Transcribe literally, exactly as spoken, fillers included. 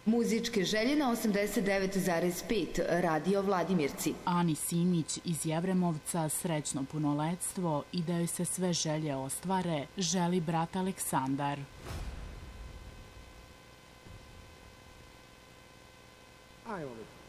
Muzičke želje na osamdeset devet zarez pet Radio Vladimirci. Ani Simić iz Jevremovca srećno punoletstvo i da joj se sve želje ostvare, želi brat Aleksandar. Ajmo biti.